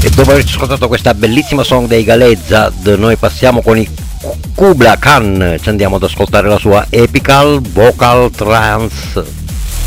E dopo aver ascoltato questa bellissima song dei Galezad, noi passiamo con i Kubla Khan, ci andiamo ad ascoltare la sua Epical Vocal Trance.